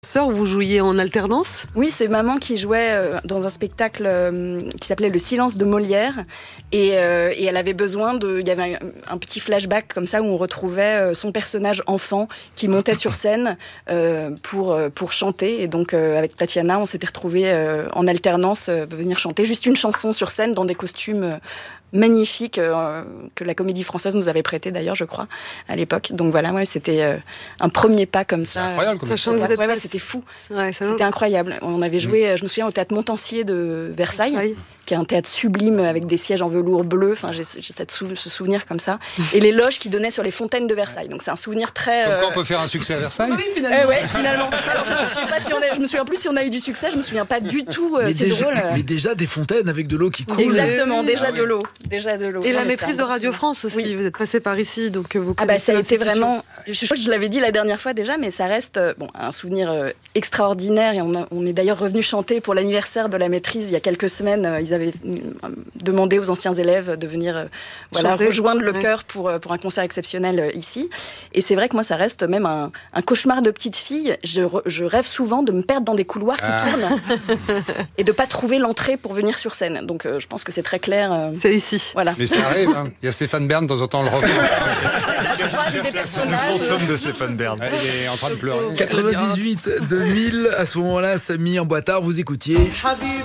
Sœur, vous jouiez en alternance ? Oui, c'est maman qui jouait dans un spectacle qui s'appelait Le Silence de Molière et elle avait besoin il y avait un petit flashback comme ça où on retrouvait son personnage enfant qui montait sur scène pour chanter et donc avec Tatiana on s'était retrouvés en alternance venir chanter juste une chanson sur scène dans des costumes magnifique que la Comédie Française nous avait prêté d'ailleurs, je crois, à l'époque. Donc voilà, ouais, c'était un premier pas comme ça. C'est incroyable. Sachant que vous êtes c'était fou. Ouais, c'était incroyable. On avait joué, je me souviens, au théâtre Montansier de Versailles, qui est un théâtre sublime avec des sièges en velours bleu. Enfin, j'ai ce souvenir comme ça. Et les loges qui donnaient sur les fontaines de Versailles. Donc c'est un souvenir très. Comme quoi on peut faire un succès à Versailles. Oui, finalement. Ouais, finalement. Alors, je me souviens plus si on a eu du succès. Je me souviens pas du tout. C'est drôle. Mais déjà des fontaines avec de l'eau qui coule. Exactement, déjà de l'eau. Et la maîtrise de Radio France aussi, oui. Vous êtes passé par ici, donc vous connaissez ça a été vraiment, je crois que je l'avais dit la dernière fois déjà, mais ça reste un souvenir extraordinaire. Et on est d'ailleurs revenu chanter pour l'anniversaire de la maîtrise il y a quelques semaines. Ils avaient demandé aux anciens élèves de venir rejoindre le chœur pour un concert exceptionnel ici. Et c'est vrai que moi, ça reste même un cauchemar de petite fille. Je rêve souvent de me perdre dans des couloirs qui tournent et de pas trouver l'entrée pour venir sur scène. Donc je pense que c'est très clair. C'est ici. Voilà. Mais ça arrive, hein. Il y a Stéphane Bern, de temps en temps, on le revient. C'est ça, je crois, des personnages. Le fantôme de Stéphane Bern. Il est en train de pleurer. 98, 2000, à ce moment-là, Samy en Boitard, vous écoutiez